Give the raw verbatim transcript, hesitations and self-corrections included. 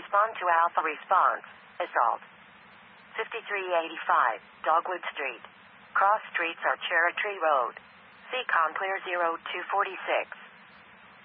respond to Alpha response. Assault. fifty-three eighty-five, Dogwood Street. Cross streets are Cherry Tree Road. Seacon Clear zero two four six.